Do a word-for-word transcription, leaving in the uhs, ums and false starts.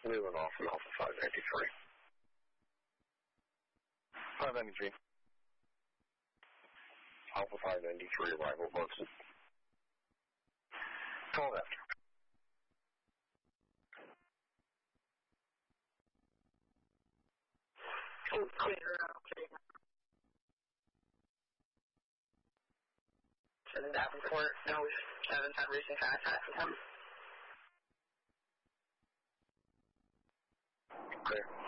Moving off from Alpha five ninety-three. five ninety-three. Alpha five ninety-three, arrival books. twelve after. Oh, clear out, clear. Seven Davenport, no, Seven had recent contact with him. Clear.